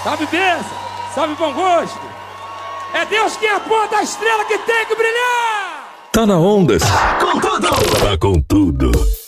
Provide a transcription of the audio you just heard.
Salve bênção, salve bom gosto. É Deus quem aponta a estrela que tem que brilhar. Tá na Ondas. Com tudo! Tá com tudo.